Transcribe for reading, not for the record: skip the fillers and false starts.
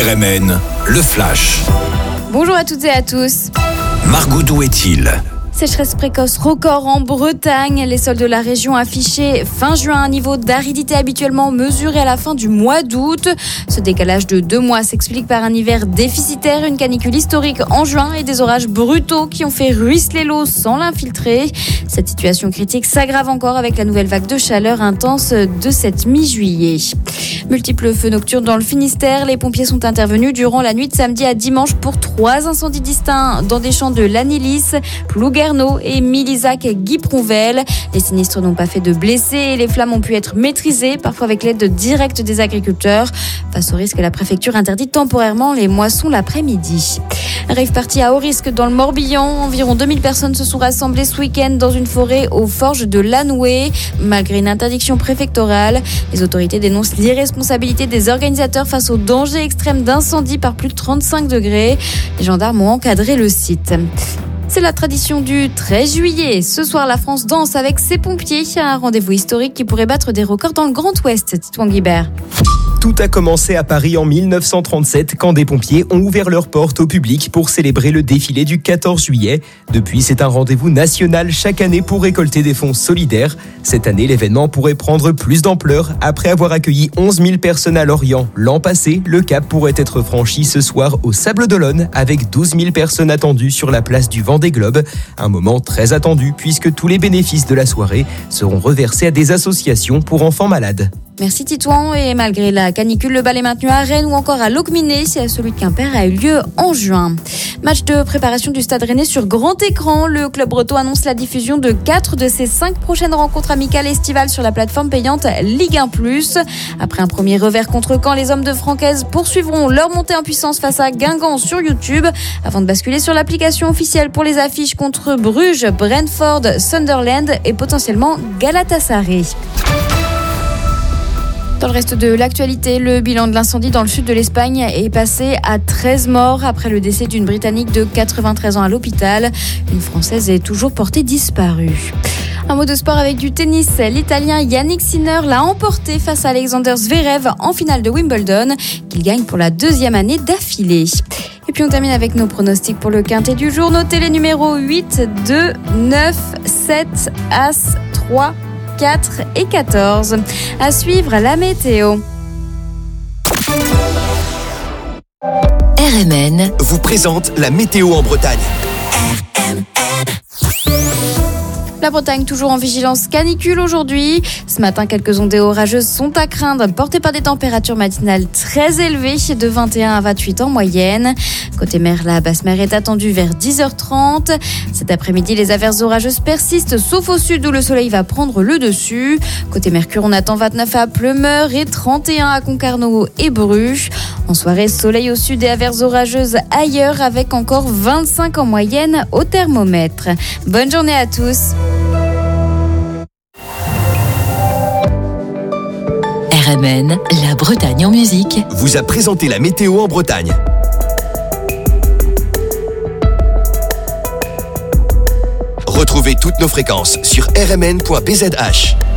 RMN, le flash. Bonjour à toutes et à tous. Margot, d'où est-il ? Sécheresse précoce record en Bretagne. Les sols de la région affichaient fin juin un niveau d'aridité habituellement mesuré à la fin du mois d'août. Ce décalage de 2 mois s'explique par un hiver déficitaire, une canicule historique en juin et des orages brutaux qui ont fait ruisseler l'eau sans l'infiltrer. Cette situation critique s'aggrave encore avec la nouvelle vague de chaleur intense de cette mi-juillet. Multiples feux nocturnes dans le Finistère. Les pompiers sont intervenus durant la nuit de samedi à dimanche pour 3 incendies distincts dans des champs de Lannilis, Plouguerneau et Milizac-Guipronvel. Les sinistres n'ont pas fait de blessés et les flammes ont pu être maîtrisées, parfois avec l'aide directe des agriculteurs. Face au risque, la préfecture interdit temporairement les moissons l'après-midi. Rave party à haut risque dans le Morbihan. Environ 2000 personnes se sont rassemblées ce week-end dans une forêt aux forges de Lanoué. Malgré une interdiction préfectorale, les autorités dénoncent l'irresponsabilité des organisateurs face au danger extrême d'incendie par plus de 35 degrés. Les gendarmes ont encadré le site. C'est la tradition du 13 juillet. Ce soir, la France danse avec ses pompiers. Un rendez-vous historique qui pourrait battre des records dans le Grand Ouest. Titouan Guibert. Tout a commencé à Paris en 1937 quand des pompiers ont ouvert leurs portes au public pour célébrer le défilé du 14 juillet. Depuis, c'est un rendez-vous national chaque année pour récolter des fonds solidaires. Cette année, l'événement pourrait prendre plus d'ampleur. Après avoir accueilli 11 000 personnes à Lorient l'an passé, le cap pourrait être franchi ce soir au Sables-d'Olonne avec 12 000 personnes attendues sur la place du Vendée Globe. Un moment très attendu puisque tous les bénéfices de la soirée seront reversés à des associations pour enfants malades. Merci Titouan. Et malgré la canicule, le bal est maintenu à Rennes ou encore à Locminé. Celui de Quimper a eu lieu en juin. Match de préparation du Stade Rennais sur grand écran. Le club breton annonce la diffusion de 4 de ses 5 prochaines rencontres amicales estivales sur la plateforme payante Ligue 1+. Après un premier revers contre Caen, les hommes de Francaise poursuivront leur montée en puissance face à Guingamp sur YouTube avant de basculer sur l'application officielle pour les affiches contre Bruges, Brentford, Sunderland et potentiellement Galatasaray. Dans le reste de l'actualité, le bilan de l'incendie dans le sud de l'Espagne est passé à 13 morts après le décès d'une Britannique de 93 ans à l'hôpital. Une Française est toujours portée disparue. Un mot de sport avec du tennis. L'Italien Yannick Sinner l'a emporté face à Alexander Zverev en finale de Wimbledon, qu'il gagne pour la 2e année d'affilée. Et puis on termine avec nos pronostics pour le quintet du jour. Notez les numéros 8, 2, 9, 7, As, 3, 4 et 14. À suivre la météo. RMN vous présente la météo en Bretagne. La Bretagne toujours en vigilance canicule aujourd'hui. Ce matin, quelques ondées orageuses sont à craindre, portées par des températures matinales très élevées, de 21 à 28 en moyenne. Côté mer, la basse mer est attendue vers 10h30. Cet après-midi, les averses orageuses persistent, sauf au sud où le soleil va prendre le dessus. Côté Mercure, on attend 29 à Pleumeur et 31 à Concarneau et Bruges. En soirée, soleil au sud et averses orageuses ailleurs, avec encore 25 en moyenne au thermomètre. Bonne journée à tous. RMN, la Bretagne en musique, vous a présenté la météo en Bretagne. Retrouvez toutes nos fréquences sur rmn.bzh.